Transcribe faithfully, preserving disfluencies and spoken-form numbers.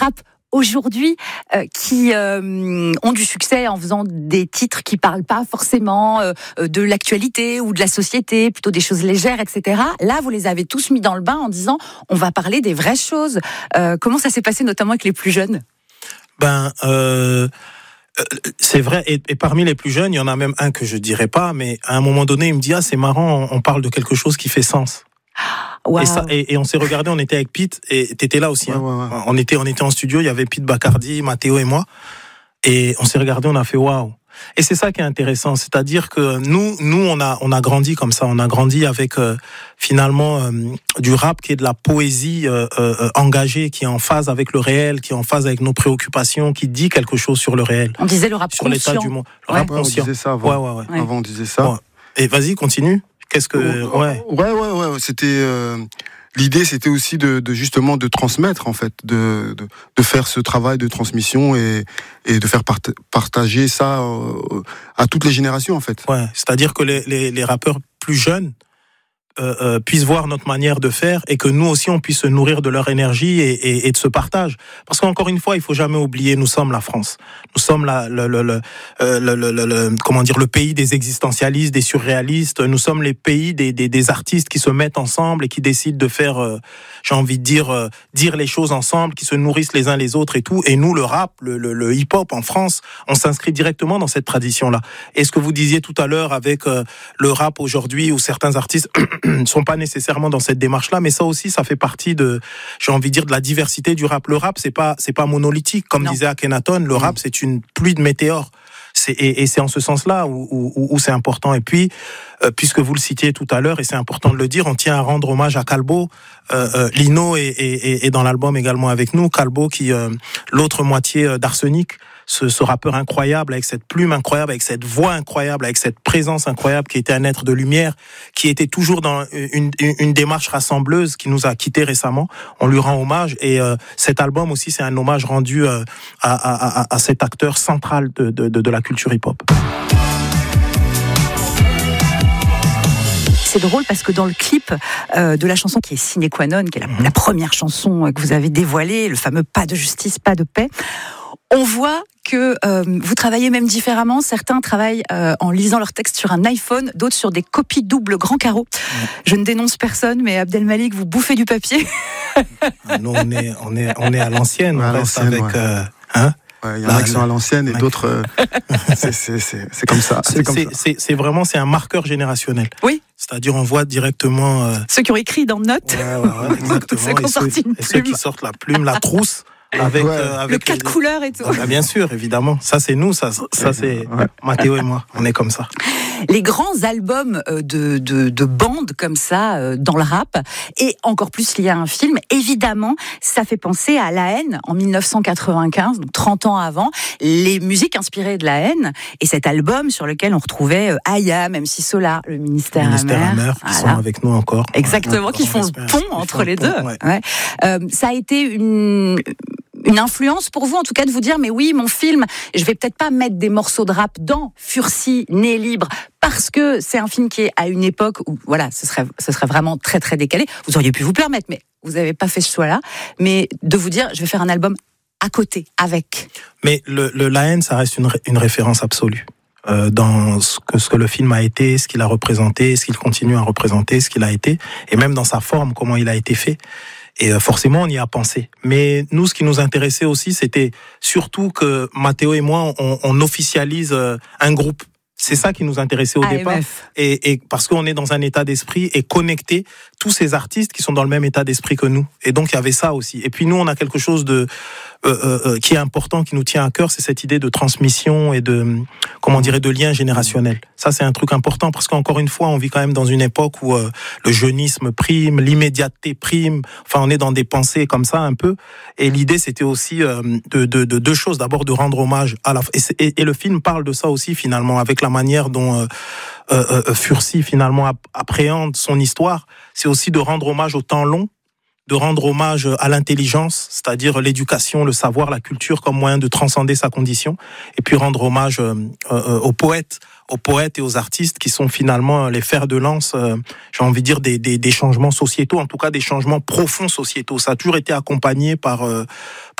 rap aujourd'hui euh, qui euh, ont du succès en faisant des titres qui parlent pas forcément euh, de l'actualité ou de la société, plutôt des choses légères, et cetera. Là, vous les avez tous mis dans le bain en disant on va parler des vraies choses. Euh, comment ça s'est passé notamment avec les plus jeunes ? Ben, euh, c'est vrai. Et, et parmi les plus jeunes, il y en a même un que je dirais pas, mais à un moment donné, il me dit ah c'est marrant, on parle de quelque chose qui fait sens. Wow. Et, ça, et, et on s'est regardé, on était avec Pete, et t'étais là aussi. Ouais, hein. ouais, ouais. On était, on était en studio, il y avait Pete Bacardi, Mathéo et moi, et on s'est regardé, on a fait waouh. Et c'est ça qui est intéressant, c'est-à-dire que nous, nous, on a, on a grandi comme ça, on a grandi avec euh, finalement euh, du rap qui est de la poésie euh, euh, engagée, qui est en phase avec le réel, qui est en phase avec nos préoccupations, qui dit quelque chose sur le réel. On disait le rap sur conscient. l'état du monde. Le ouais. rap ouais, conscient. On disait ça avant. Ouais, ouais, ouais. Avant, on disait ça. Ouais. Et vas-y, continue. Qu'est-ce que ouais ouais ouais ouais c'était euh, l'idée c'était aussi de, de justement de transmettre en fait de, de de faire ce travail de transmission et et de faire part- partager ça euh, à toutes les générations en fait. Ouais, c'est-à-dire que les les, les rappeurs plus jeunes Euh, euh, puissent voir notre manière de faire et que nous aussi on puisse se nourrir de leur énergie et, et, et de ce partage. Parce qu'encore une fois, il faut jamais oublier, nous sommes la France. Nous sommes la, le, le, le, euh, le, le, le, le, comment dire, le pays des existentialistes, des surréalistes. Nous sommes les pays des, des, des artistes qui se mettent ensemble et qui décident de faire, euh, j'ai envie de dire, euh, dire les choses ensemble, qui se nourrissent les uns les autres et tout. Et nous, le rap, le, le, le hip-hop en France, on s'inscrit directement dans cette tradition-là. Et ce que vous disiez tout à l'heure avec euh, le rap aujourd'hui, où certains artistes ne sont pas nécessairement dans cette démarche-là, mais ça aussi, ça fait partie de, j'ai envie de dire, de la diversité du rap. Le rap, c'est pas, c'est pas monolithique, comme non. disait Akhenaton. Le rap, c'est une pluie de météores. C'est, et, et c'est en ce sens-là où, où, où c'est important. Et puis, euh, puisque vous le citiez tout à l'heure, et c'est important de le dire, on tient à rendre hommage à Calbo. Euh, euh, Lino est, est, est dans l'album également avec nous. Calbo, qui euh, l'autre moitié d'Arsenic. Ce, ce rappeur incroyable, avec cette plume incroyable, avec cette voix incroyable, avec cette présence incroyable, qui était un être de lumière, qui était toujours dans une, une, une démarche rassembleuse, qui nous a quittés récemment. On lui rend hommage, et euh, cet album aussi, c'est un hommage rendu euh, à, à, à, à cet acteur central de, de, de, de la culture hip-hop. C'est drôle parce que dans le clip euh, de la chanson qui est sine qua non, qui est la, mmh. la première chanson que vous avez dévoilée, le fameux pas de justice, pas de paix, on voit que euh, vous travaillez même différemment. Certains travaillent euh, en lisant leur texte sur un iPhone, d'autres sur des copies doubles grand carreau. Mmh. Je ne dénonce personne, mais Abdelmalik, vous bouffez du papier. Ah, nous, on est, on est, on est à l'ancienne. Ouais, on à reste l'ancienne, avec, ouais. euh, hein. Il y en a qui sont à l'ancienne et d'autres, euh, c'est, c'est, c'est, c'est comme ça. C'est, c'est, comme c'est, ça. C'est, c'est vraiment, c'est un marqueur générationnel. Oui. C'est-à-dire, on voit directement euh... ceux qui ont écécrit dans Notes. Ouais, ouais, ouais, exactement. ceux qui ont sorti une et ceux qui sortent la plume, la trousse. Avec, ouais. euh, avec le quatre les... couleurs et tout. Ah, bien sûr, évidemment. Ça, c'est nous, ça, ça c'est ouais. Mathéo et moi. On est comme ça. Les grands albums de, de, de bandes comme ça, euh, dans le rap, et encore plus liés à un film, évidemment, ça fait penser à La Haine en dix-neuf cent quatre-vingt-quinze, donc trente ans avant, les musiques inspirées de La Haine, et cet album sur lequel on retrouvait euh, Aya, M C Solar, le Ministère, Ministère Amer, Amer, qui voilà. sont avec nous encore. Exactement, ouais, qui font le pont entre les pont, deux. Ouais. Ouais. Euh, ça a été une... une influence pour vous, en tout cas, de vous dire, mais oui, mon film, je vais peut-être pas mettre des morceaux de rap dans Furcy, Né libre, parce que c'est un film qui est à une époque où, voilà, ce serait, ce serait vraiment très, très décalé. Vous auriez pu vous permettre, mais vous n'avez pas fait ce choix-là. Mais de vous dire, je vais faire un album à côté, avec. Mais le, le La Haine, ça reste une, une référence absolue. Euh, dans ce que, ce que le film a été, ce qu'il a représenté, ce qu'il continue à représenter, ce qu'il a été, et même dans sa forme, comment il a été fait. Et forcément, on y a pensé. Mais nous, ce qui nous intéressait aussi, c'était surtout que Mathéo et moi, on, on officialise un groupe. C'est ça qui nous intéressait au A M F. Départ. Et, et parce qu'on est dans un état d'esprit et connecter tous ces artistes qui sont dans le même état d'esprit que nous. Et donc, il y avait ça aussi. Et puis, nous, on a quelque chose de euh, euh, qui est important, qui nous tient à cœur, c'est cette idée de transmission et de, comment dirais, de lien générationnel. Ça, c'est un truc important parce qu'encore une fois, on vit quand même dans une époque où euh, le jeunisme prime, l'immédiateté prime. Enfin, on est dans des pensées comme ça un peu. Et l'idée, c'était aussi euh, de, de, de deux choses. D'abord, de rendre hommage à la... Et, et, et le film parle de ça aussi, finalement, avec la manière dont euh, euh, euh, Furcy, finalement, ap- appréhende son histoire. C'est aussi de rendre hommage au temps long, de rendre hommage à l'intelligence, c'est-à-dire l'éducation, le savoir, la culture comme moyen de transcender sa condition, et puis rendre hommage euh, euh, aux poètes, aux poètes et aux artistes qui sont finalement les fers de lance, euh, j'ai envie de dire, des, des, des changements sociétaux, en tout cas des changements profonds sociétaux. Ça a toujours été accompagné par... Euh,